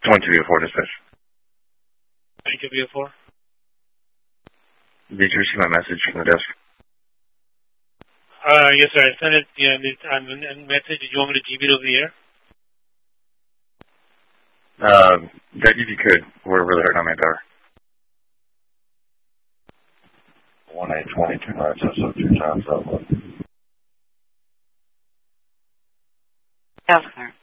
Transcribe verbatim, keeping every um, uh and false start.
twenty-two B O four dispatch. twenty-two B O four. Did you receive my message from the desk? Uh, yes, sir. I sent it. Yeah, this um, message. Did you want me to G B it over the air? Uh, that if you could, we're really hurting on manpower. one eight twenty-two nine seven seven two times that one. Elsewhere.